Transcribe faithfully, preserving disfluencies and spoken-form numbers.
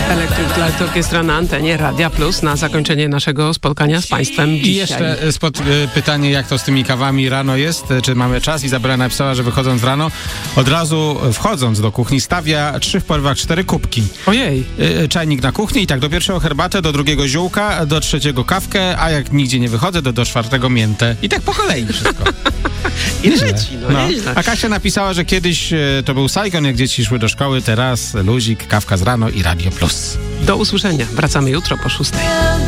Electric Light Orchestra na antenie Radia Plus na zakończenie naszego spotkania z Państwem dzisiaj. I jeszcze spod, pytanie, jak to z tymi kawami rano jest? Czy mamy czas? Izabela napisała, że wychodząc rano, od razu wchodząc do kuchni, stawia trzy w porywach cztery kubki. Ojej. Czajnik na kuchni i tak do pierwszego herbatę, do drugiego ziółka, do trzeciego kawkę, a jak nigdzie nie wychodzę, to do czwartego miętę. I tak po kolei wszystko. I leci, no, no. nieźle. A Kasia napisała, że kiedyś to był Saigon, jak dzieci szły do szkoły, teraz luzik, kawka z rano i Radio Plus. Do usłyszenia. Wracamy jutro po szóstej.